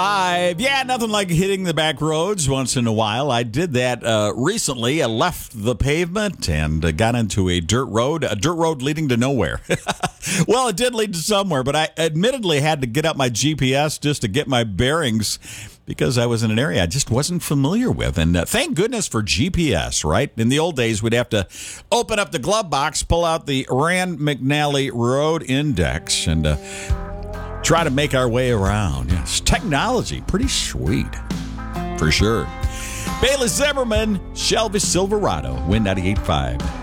Yeah, nothing like hitting the back roads once in a while. I did that recently. I left the pavement and got into a dirt road leading to nowhere. Well, it did lead to somewhere, but I admittedly had to get up my GPS just to get my bearings because I was in an area I just wasn't familiar with. And thank goodness for GPS, right? In the old days, we'd have to open up the glove box, pull out the Rand McNally Road Index, and try to make our way around. Yes, technology, pretty sweet, for sure. Bayless Zimmerman, Shelby Silverado, Win 98.5.